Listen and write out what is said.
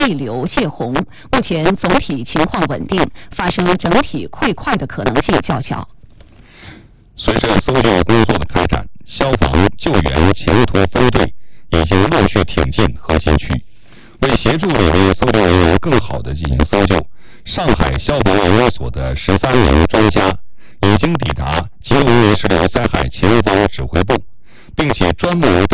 溢流泄洪，目前总体情况稳定，发生整体溃块的可能性较小。 随着搜救工作的开展，消防救援前途分队已经陆续挺进核心区。为协助每位搜救人员更好地进行搜救，上海消防研究所的13名专家